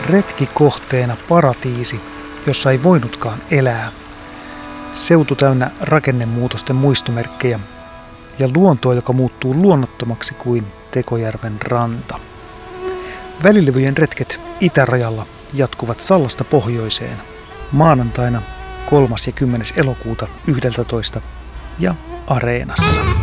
Retkikohteena paratiisi, jossa ei voinutkaan elää. Seutu täynnä rakennemuutosten muistomerkkejä ja luontoa, joka muuttuu luonnottomaksi kuin Tekojärven ranta. Välilevyjen retket itärajalla jatkuvat Sallasta pohjoiseen maanantaina 3. ja 10. elokuuta 11 ja Areenassa.